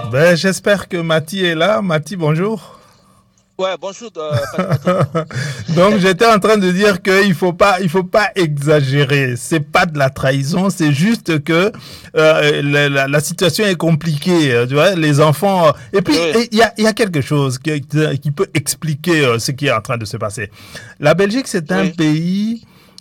Ben, j'espère que Mati est là. Mati, bonjour. Ouais, bonjour, Patrick. Donc, j'étais en train de dire qu'il faut pas exagérer. C'est pas de la trahison, c'est juste que la situation est compliquée. Tu vois, les enfants. Et puis, Oui, il y a quelque chose qui peut expliquer ce qui est en train de se passer. La Belgique, c'est un oui, pays.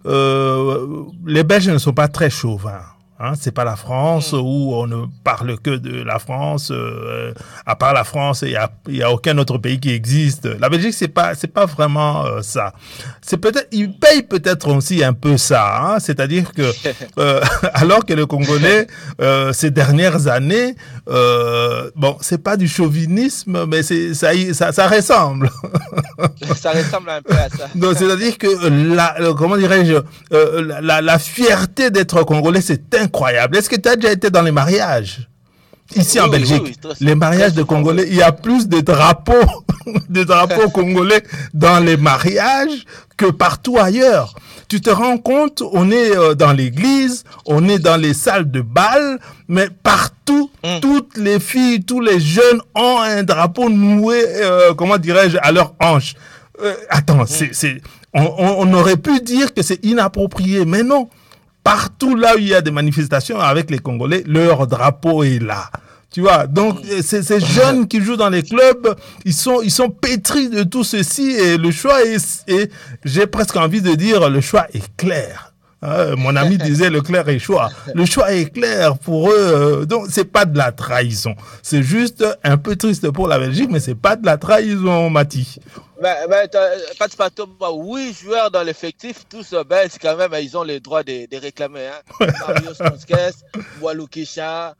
Les Belges ne sont pas très chauvins. Hein, c'est pas la France mm, où on ne parle que de la France. À part la France, il y a aucun autre pays qui existe. La Belgique, c'est pas vraiment ça. C'est peut-être, ils payent peut-être aussi un peu ça. Hein, c'est-à-dire que alors que le Congolais ces dernières années, bon, c'est pas du chauvinisme, mais ça ressemble. ça ressemble un peu à ça. Donc, c'est-à-dire que comment dirais-je, la fierté d'être congolais, c'est incroyable. Est-ce que tu as déjà été dans les mariages ici Oui, en oui, oui, Belgique? oui, très, Les très mariages de souvent, oui. Congolais, il y a plus de drapeaux, de drapeaux congolais dans les mariages que partout ailleurs. Tu te rends compte, on est dans l'église, on est dans les salles de bal, mais partout, Mm, toutes les filles, tous les jeunes ont un drapeau noué, comment dirais-je, à leur hanche. Attends, mm. on aurait pu dire que c'est inapproprié, mais non. Partout là où il y a des manifestations avec les Congolais, leur drapeau est là. Tu vois, donc Mm. ces jeunes qui jouent dans les clubs, ils sont pétris de tout ceci et le choix est j'ai presque envie de dire, le choix est clair. Mon ami disait le clair est choix. Le choix est clair pour eux. Donc c'est pas de la trahison. C'est juste un peu triste pour la Belgique, mais c'est pas de la trahison, Mati. Patrick, 8 joueurs dans l'effectif, tous belges quand même, ils ont le droit de réclamer. Hein. Marius Monsquez, Walukisha,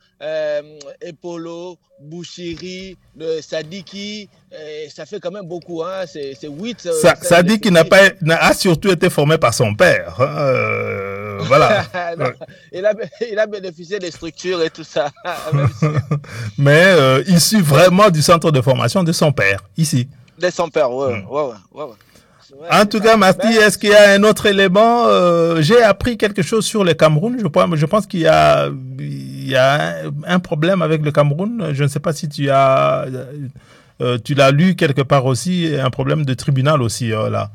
Epolo, Bouchiri, Sadiki, ça fait quand même beaucoup. Hein. C'est 8 au sein de Ça dit qu'il n'a l'effectif. pas a surtout été formé par son père. Voilà. Non, il a bénéficié des structures et tout ça, même si Mais issu vraiment du centre de formation de son père, ici. dès son père, ouais, Mm. ouais, ouais, ouais, ouais. Ouais, En c'est tout ça. cas, Masti, Mais est-ce qu'il y a un autre élément j'ai appris quelque chose sur le Cameroun. Je pense il y a un problème avec le Cameroun. Je ne sais pas si tu l'as lu quelque part aussi, un problème de tribunal aussi, là.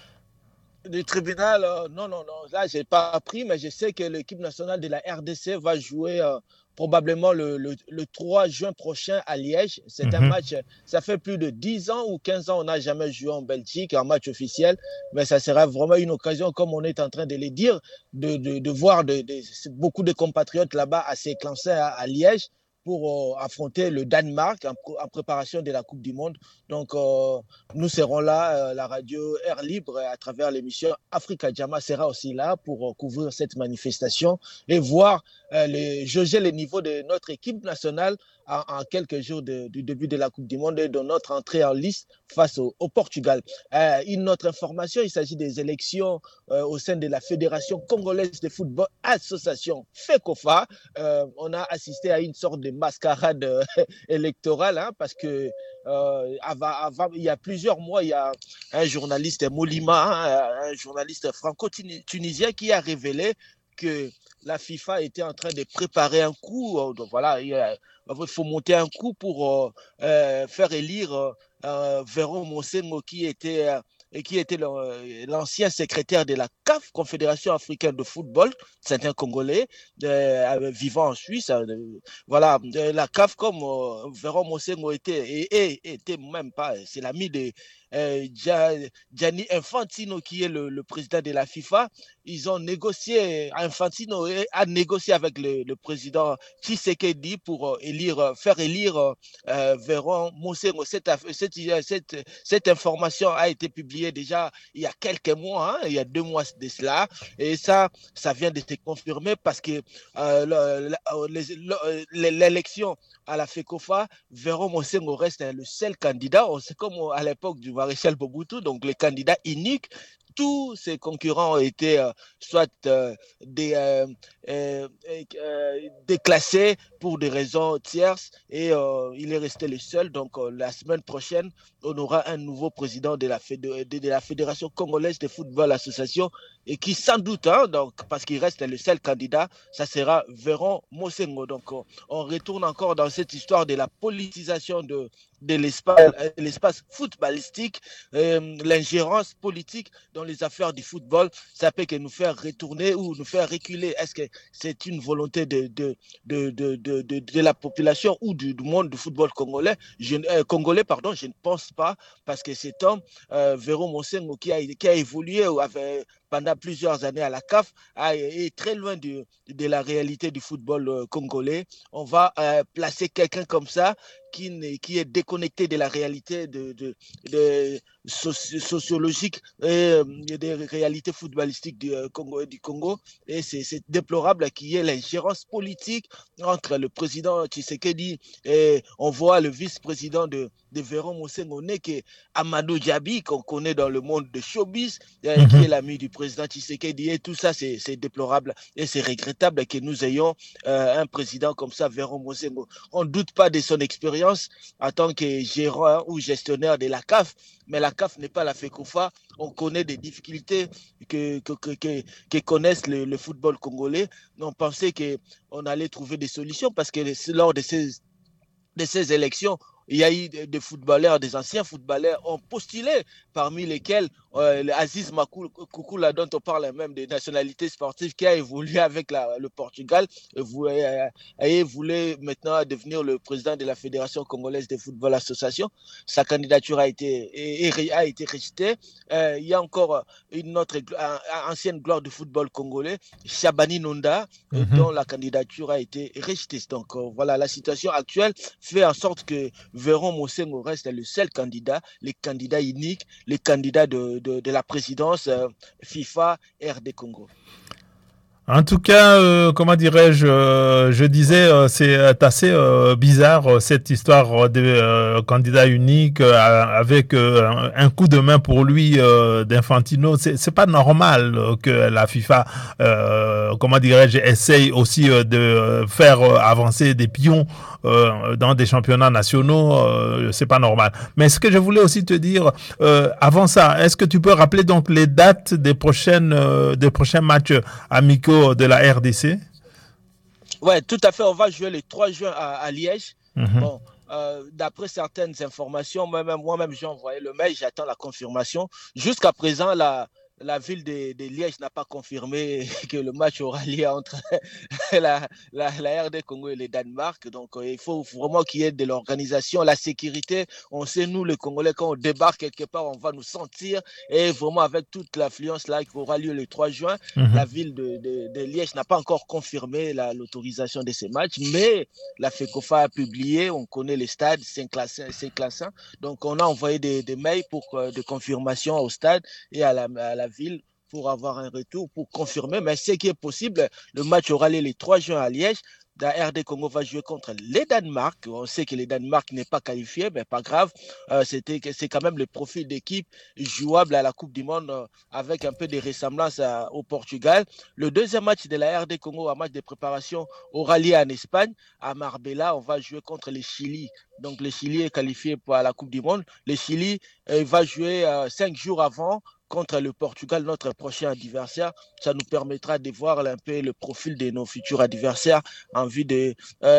du tribunal, non, non, non. Là, j'ai pas appris, mais je sais que l'équipe nationale de la RDC va jouer probablement le 3 juin prochain à Liège. C'est un Mhm. match, ça fait plus de 10 ans ou 15 ans, on n'a jamais joué en Belgique, un match officiel, mais ça sera vraiment une occasion, comme on est en train de le dire, de voir beaucoup de compatriotes là-bas à s'éclancer à Liège pour affronter le Danemark en préparation de la Coupe du Monde. Donc, nous serons là, la radio Air Libre, à travers l'émission Africa Jama sera aussi là pour couvrir cette manifestation et voir, jauger les niveaux de notre équipe nationale en quelques jours du début de la Coupe du Monde et de notre entrée en liste face au Portugal. Une autre information, il s'agit des élections au sein de la Fédération congolaise de football, association FECOFA. On a assisté à une sorte de mascarade électorale hein, parce que il y a plusieurs mois, il y a un journaliste Molima, hein, un journaliste franco-tunisien qui a révélé que la FIFA était en train de préparer un coup. Donc voilà, il faut monter un coup pour faire élire Véron Monsengo qui était l'ancien secrétaire de la CAF, Confédération africaine de football, c'est un Congolais vivant en Suisse. Voilà, la CAF, comme Véron Monsengo était même pas, c'est l'ami de Gianni Infantino, qui est le président de la FIFA. Ils ont négocié, Infantino a négocié avec le président Tshisekedi pour faire élire Véron Monsengo. Cette information a été publiée déjà il y a quelques mois, hein, il y a 2 mois de cela, et ça vient de se confirmer parce que l'élection à la FECOFA, Véron Monsengo reste le seul candidat. C'est comme à l'époque du maréchal Mobutu, donc le candidat unique tous ses concurrents ont été soit déclassés pour des raisons tierces et il est resté le seul. Donc la semaine prochaine, on aura un nouveau président de la Fédération congolaise de football association et qui sans doute, donc, parce qu'il reste le seul candidat, ça sera Véron Mosengo. Donc on retourne encore dans cette histoire de la politisation de l'espace footballistique, l'ingérence politique dans les affaires du football. Ça peut que nous faire retourner ou nous faire reculer. Est-ce que c'est une volonté de la population ou du monde du football congolais? Je ne pense pas, parce que cet homme, Véron Mosengo, qui a évolué pendant plusieurs années à la CAF, est très loin de la réalité du football congolais. On va placer quelqu'un comme ça qui est déconnecté de la réalité sociologique et des réalités footballistiques du Congo. Et c'est déplorable qu'il y ait l'ingérence politique entre le président Tshisekedi et on voit le vice-président de Véron Mosengo, qui est Amadou Diaby, qu'on connaît dans le monde de showbiz, qui est l'ami du président Tshisekedi. Et tout ça, c'est déplorable et c'est regrettable que nous ayons un président comme ça, Véron Mosengo. On ne doute pas de son expérience en tant que gérant ou gestionnaire de la CAF, mais la CAF n'est pas la FECOFA. On connaît des difficultés que connaissent le football congolais. On pensait qu'on allait trouver des solutions parce que lors de ces élections, il y a eu des footballeurs, des anciens footballeurs ont postulé, parmi lesquels Aziz Makoukoula, dont on parle même des nationalités sportives, qui a évolué avec le Portugal et voulait maintenant devenir le président de la Fédération congolaise de football association. Sa candidature a été rejetée. Il y a encore une autre ancienne gloire du football congolais, Chabani Nonda, dont la candidature a été rejetée. Donc voilà, la situation actuelle fait en sorte que Véron Mosengo reste le seul candidat, le candidat unique, le candidat de la présidence FIFA RD Congo. En tout cas, comment dirais-je, je disais, c'est assez bizarre cette histoire de candidat unique avec un coup de main pour lui d'Infantino. C'est pas normal que la FIFA, comment dirais-je, essaye aussi de faire avancer des pions dans des championnats nationaux. C'est pas normal. Mais ce que je voulais aussi te dire, avant ça, est-ce que tu peux rappeler donc les dates des prochains matchs amicaux de la RDC? Ouais, tout à fait. On va jouer le 3 juin à Liège. Bon, d'après certaines informations, moi-même j'ai envoyé le mail, j'attends la confirmation. Jusqu'à présent, la ville de Liège n'a pas confirmé que le match aura lieu entre la RD Congo et le Danemark. Donc, il faut vraiment qu'il y ait de l'organisation, la sécurité. On sait, nous, les Congolais, quand on débarque quelque part, on va nous sentir. Et vraiment, avec toute l'affluence là qui aura lieu le 3 juin, la ville de Liège n'a pas encore confirmé l'autorisation de ces matchs. Mais la FECOFA a publié, on connaît les stades, c'est classant. Donc, on a envoyé des mails de confirmation au stade et à la ville pour avoir un retour, pour confirmer. Mais ce qui est possible, le match aura lieu le 3 juin à Liège. La RD Congo va jouer contre les Danemark. On sait que les Danemark n'est pas qualifié, mais pas grave. C'est quand même le profil d'équipe jouable à la Coupe du Monde avec un peu de ressemblance au Portugal. Le deuxième match de la RD Congo, un match de préparation, aura lieu en Espagne. À Marbella, on va jouer contre le Chili. Donc le Chili est qualifié pour la Coupe du Monde. Le Chili va jouer 5 jours avant contre le Portugal, notre prochain adversaire. Ça nous permettra de voir un peu le profil de nos futurs adversaires en vue de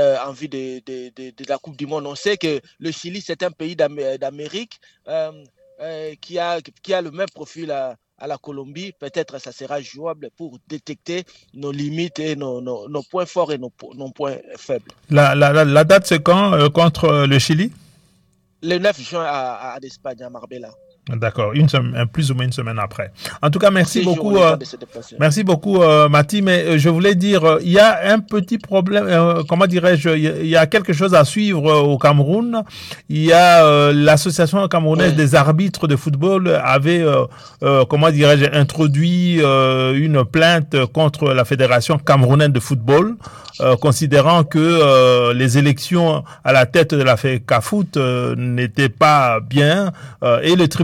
la Coupe du Monde. On sait que le Chili, c'est un pays d'Amérique qui a le même profil à la Colombie. Peut-être ça sera jouable pour détecter nos limites et nos points forts et nos points faibles. La date, c'est quand contre le Chili? Le 9 juin à l'Espagne, à Marbella. D'accord, plus ou moins une semaine après. En tout cas, merci beaucoup, Mati. Mais je voulais dire, il y a un petit problème. Comment dirais-je, il y a quelque chose à suivre au Cameroun. Il y a l'association camerounaise des arbitres de football avait, comment dirais-je, introduit une plainte contre la fédération camerounaise de football, considérant que les élections à la tête de la FECAFOOT n'étaient pas bien et le tribunal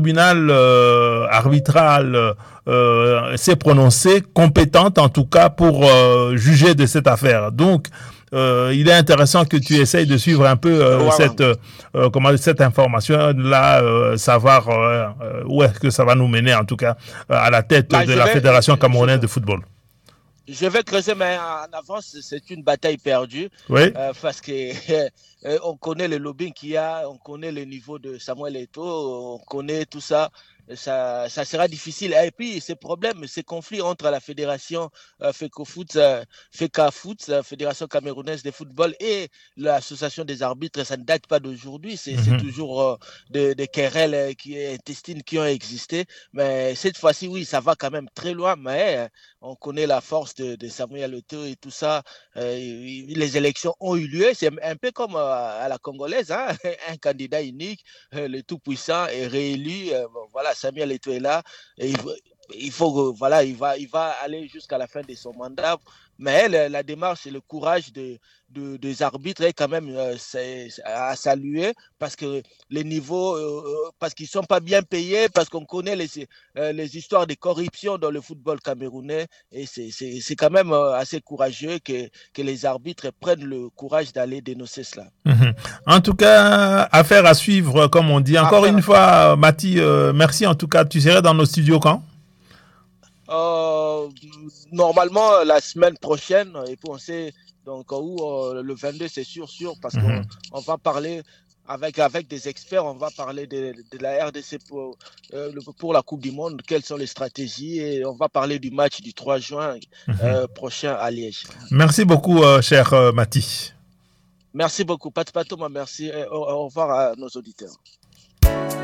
tribunal arbitral s'est prononcé, compétente en tout cas pour juger de cette affaire. Donc, il est intéressant que tu essayes de suivre un peu cette information-là, savoir où est-ce que ça va nous mener, en tout cas, à la tête de la Fédération camerounaise de football. Je vais creuser, mais en avance, c'est une bataille perdue. Oui. Parce que on connaît le lobbying qu'il y a, on connaît le niveau de Samuel Eto'o, on connaît tout ça. Ça sera difficile. Et puis, ces problèmes, ces conflits entre la fédération FECAFOOT, la Fédération camerounaise de football, et l'association des arbitres, ça ne date pas d'aujourd'hui. C'est toujours des querelles intestines qui ont existé. Mais cette fois-ci, oui, ça va quand même très loin. Mais on connaît la force de Samuel Eto'o et tout ça. Les élections ont eu lieu. C'est un peu comme à la congolaise, hein? Un candidat unique, le tout-puissant est réélu. Voilà, Samuel Eto'o est là. Et il faut, voilà, il va aller jusqu'à la fin de son mandat. Mais la démarche et le courage des arbitres est quand même à saluer, parce que les niveaux, parce qu'ils ne sont pas bien payés, parce qu'on connaît les histoires de corruption dans le football camerounais. Et c'est quand même assez courageux que les arbitres prennent le courage d'aller dénoncer cela. En tout cas, affaire à suivre, comme on dit. Encore une fois, Mati, merci en tout cas. Tu serais dans nos studios quand? Normalement la semaine prochaine, et puis on sait donc où le 22, c'est sûr, parce qu'on va parler avec des experts, on va parler de la RDC pour la Coupe du Monde, quelles sont les stratégies, et on va parler du match du 3 juin prochain à Liège. Merci beaucoup, cher Mati. Merci beaucoup, Pat Thomas, merci, au revoir à nos auditeurs.